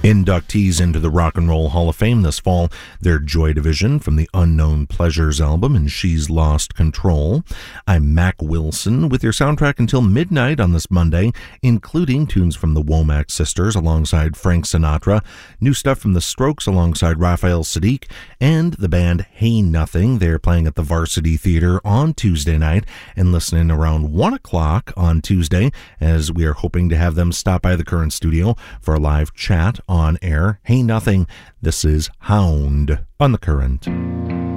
Inductees into the Rock and Roll Hall of Fame this fall, their Joy Division from the Unknown Pleasures album and She's Lost Control. I'm Mac Wilson with your soundtrack until midnight on this Monday, including tunes from the Womack Sisters alongside Frank Sinatra, new stuff from the Strokes alongside Raphael Saadiq, and the band Hey Nothing. They're playing at the Varsity Theater on Tuesday night and listening around 1 o'clock on Tuesday, as we are hoping to have them stop by the Current studio for a live chat on air. Hey Nothing, this is Hound on the Current.